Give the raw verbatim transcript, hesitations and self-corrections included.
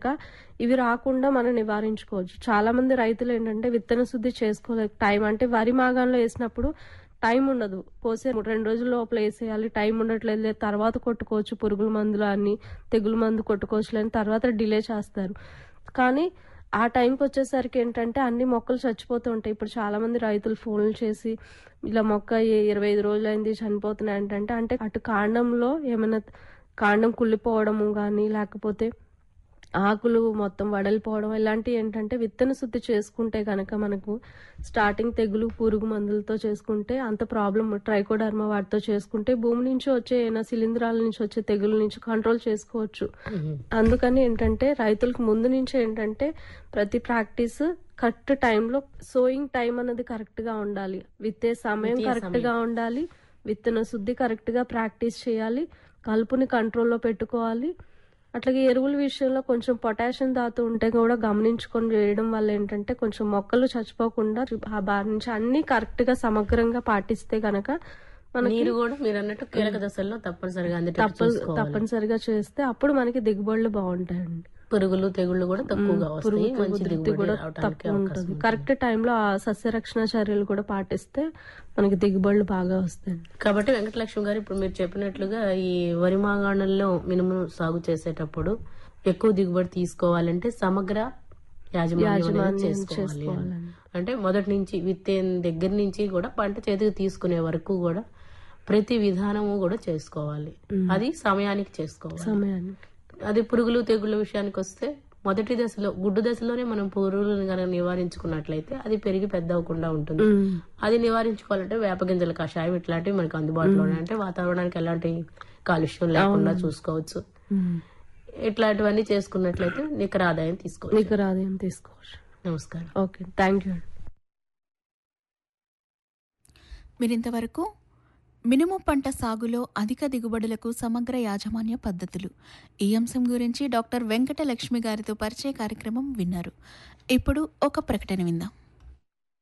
గనక ఇవి రాకుండా మనం నివారించుకోవచ్చు. చాలా మంది రైతులు ఏంటంటే విత్తన శుద్ధి చేసుకోలేక టైం అంటే వరి మాగాణంలో వేసినప్పుడు టైం ఉండదు. పోసే రెండు రోజుల లోపల వేసేయాలి, టైం ఉండట్లేదు, లేదు తర్వాత కొట్టుకోవచ్చు పురుగుల మందులు అని, తెగులు మందు కొట్టుకోవచ్చు అని తర్వాత డిలే చేస్తారు. కానీ ఆ టైంకి వచ్చేసరికి ఏంటంటే అన్ని మొక్కలు చచ్చిపోతూ ఉంటాయి. ఇప్పుడు చాలా మంది రైతులు ఫోన్లు చేసి ఇలా మొక్క ఇరవై ఐదు రోజులైంది చనిపోతున్నాయి అంటే అంటే అటు కాండంలో ఏమైనా కాండం కుళ్ళిపోవడము కానీ లేకపోతే ఆకులు మొత్తం వడలిపోవడం ఇలాంటివి ఏంటంటే విత్తన శుద్ధి చేసుకుంటే కనుక మనకు స్టార్టింగ్ తెగులు పురుగు మందులతో చేసుకుంటే అంత ప్రాబ్లం ట్రైకోడర్మా వాటితో చేసుకుంటే భూమి నుంచి వచ్చే ఏమైనా శిలీంధ్రాల నుంచి వచ్చే తెగుల నుంచి కంట్రోల్ చేసుకోవచ్చు. అందుకని ఏంటంటే రైతులకు ముందు నుంచి ఏంటంటే ప్రతి ప్రాక్టీస్ కరెక్ట్ టైంలో సోయింగ్ టైం అనేది కరెక్ట్ గా ఉండాలి, విత్తే సమయం కరెక్ట్ గా ఉండాలి, విత్తన శుద్ధి కరెక్ట్ గా ప్రాక్టీస్ చేయాలి, కలుపుని కంట్రోల్లో పెట్టుకోవాలి. అట్లాగే ఎరువుల విషయంలో కొంచెం పొటాషియం ధాతు ఉంటే కూడా గమనించుకొని చేయడం వల్ల ఏంటంటే కొంచెం మొక్కలు చచ్చిపోకుండా ఆ బారి నుంచి అన్ని కరెక్ట్ గా సమగ్రంగా పాటిస్తే గనక నీరు కూడా మీరు అన్నట్టు కీలక దశల్లో తప్పనిసరిగా తప్పనిసరిగా చేస్తే అప్పుడు మనకి దిగుబడులు బాగుంటాయండి. పురుగులు తెగుళ్ళు కూడా తక్కువగా వస్తాయి, మంచి దిగుబడి కూడా తక్కువ ఉంటుంది. కరెక్ట్ టైంలో ఆ సస్యరక్షణ చర్యలు కూడా పాటిస్తే మనకి దిగుబడులు బాగా వస్తాయి. కాబట్టి వెంకటలక్ష్మి గారు ఇప్పుడు మీరు చెప్పినట్లుగా ఈ వరి మాగాణంలో మినుము సాగు చేసేటప్పుడు ఎక్కువ దిగుబడి తీసుకోవాలంటే సమగ్ర యాజమాన్యం చేసుకోవాలి. అంటే మొదటి నుంచి విత్తే దగ్గర నుంచి కూడా పంట చేతికి తీసుకునే వరకు కూడా ప్రతి విధానము కూడా చేసుకోవాలి. అది సమయానికి చేసుకోవాలి. సమయానికి అది పురుగులు తెగుళ్ళ విషయానికి వస్తే మొదటి దశలో గుడ్డు దశలోనే మనం పురుగులను కనుక నివారించుకున్నట్లయితే అది పెరిగి పెద్ద అవ్వకుండా ఉంటుంది. అది నివారించుకోవాలంటే వేపగింజల కషాయం ఇట్లాంటివి మనకు అందుబాటులో ఉన్నాయి. అంటే వాతావరణానికి ఎలాంటి కాలుష్యం లేకుండా చూసుకోవచ్చు. ఇట్లాంటివన్నీ చేసుకున్నట్లయితే నికర ఆదాయం తీసుకోవచ్చు. నికర ఆదాయం తీసుకోవచ్చు. నమస్కారం. Okay, thank you. మీరింతవరకు మినుము పంట సాగులో అధిక దిగుబడులకు సమగ్ర యాజమాన్య పద్ధతులు ఈ అంశం గురించి డాక్టర్ వెంకటలక్ష్మి గారితో పరిచయ కార్యక్రమం విన్నారు. ఇప్పుడు ఒక ప్రకటన విందాం.